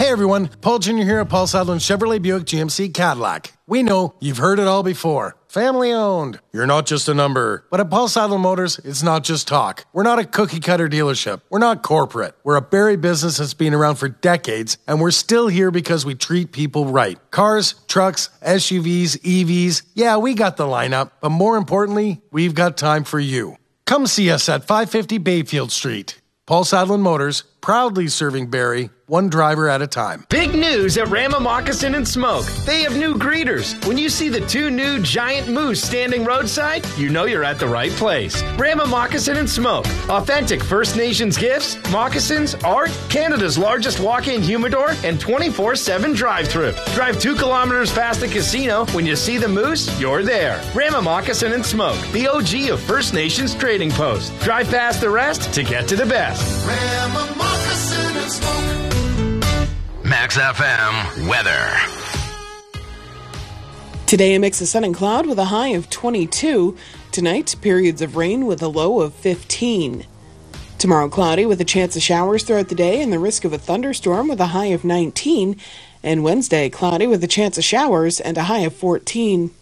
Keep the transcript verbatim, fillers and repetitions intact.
Hey everyone, Paul Junior here at Paul Sadlin Chevrolet Buick G M C Cadillac. We know you've heard it all before. Family owned. You're not just a number. But at Paul Sadlin Motors, it's not just talk. We're not a cookie cutter dealership. We're not corporate. We're a Barrie business that's been around for decades, and we're still here because we treat people right. Cars, trucks, S U Vs, E Vs, yeah, we got the lineup, but more importantly, we've got time for you. Come see us at five fifty Bayfield Street. Paul Sadlin Motors, proudly serving Barrie, one driver at a time. Big news at Rama Moccasin and Smoke. They have new greeters. When you see the two new giant moose standing roadside, you know you're at the right place. Rama Moccasin and Smoke. Authentic First Nations gifts, moccasins, art, Canada's largest walk-in humidor, and twenty-four seven drive-thru. Drive two kilometers past the casino. When you see the moose, you're there. Rama Moccasin and Smoke, the O G of First Nations Trading Post. Drive past the rest to get to the best. Rama Moccasin and Smoke. Max F M weather. Today, a mix of sun and cloud with a high of twenty-two. Tonight, periods of rain with a low of fifteen. Tomorrow, cloudy with a chance of showers throughout the day and the risk of a thunderstorm with a high of nineteen. And Wednesday, cloudy with a chance of showers and a high of fourteen.